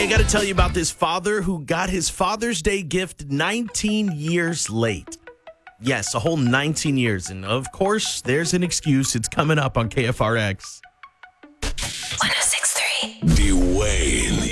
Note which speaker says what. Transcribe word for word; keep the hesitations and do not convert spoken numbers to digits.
Speaker 1: I got to tell you about this father who got his Father's Day gift nineteen years late. Yes, a whole nineteen years. And of course, there's an excuse. It's coming up on K F R X.
Speaker 2: one oh six point three
Speaker 3: Dwayne